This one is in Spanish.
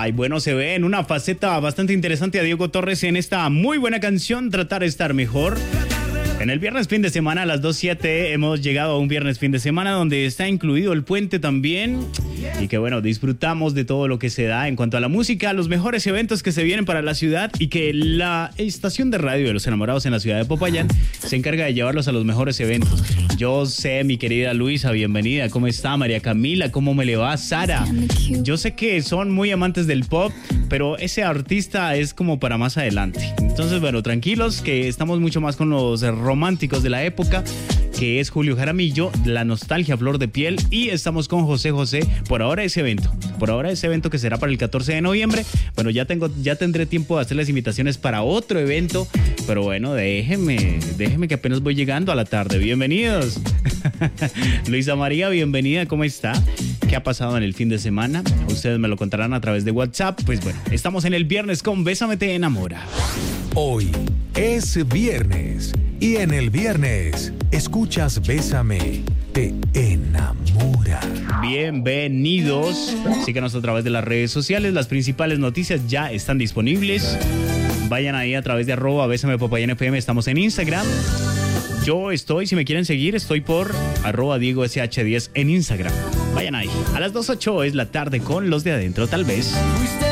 Ay, bueno, se ve en una faceta bastante interesante a Diego Torres en esta muy buena canción, Tratar de Estar Mejor. En el viernes fin de semana a las 2:07 hemos llegado a un viernes fin de semana donde está incluido el puente también. Y que bueno, disfrutamos de todo lo que se da en cuanto a la música, los mejores eventos que se vienen para la ciudad y que la estación de radio de los enamorados en la ciudad de Popayán se encarga de llevarlos a los mejores eventos. Yo sé, mi querida Luisa, bienvenida. ¿Cómo está María Camila? ¿Cómo me le va Sara? Yo sé que son muy amantes del pop, pero ese artista es como para más adelante. Entonces, bueno, tranquilos que estamos mucho más con los románticos de la época, que es Julio Jaramillo, la nostalgia flor de piel, y estamos con José José. Por ahora ese evento que será para el 14 de noviembre. Bueno, ya tendré tiempo de hacer las invitaciones para otro evento, pero bueno, déjeme que apenas voy llegando a la tarde. Bienvenidos. Luisa María, bienvenida, ¿cómo está? ¿Qué ha pasado en el fin de semana? Ustedes me lo contarán a través de WhatsApp. Pues bueno, estamos en el viernes con Bésame te enamora. Hoy es viernes y en el viernes escuchas Bésame te enamora. Bienvenidos. Síganos a través de las redes sociales. Las principales noticias ya están disponibles. Vayan ahí a través de @Bésame Popayán FM. Estamos en Instagram. Yo estoy, si me quieren seguir, estoy por @DiegoSH10 en Instagram. Vayan ahí. A las 2:08 es la tarde con los de adentro, tal vez.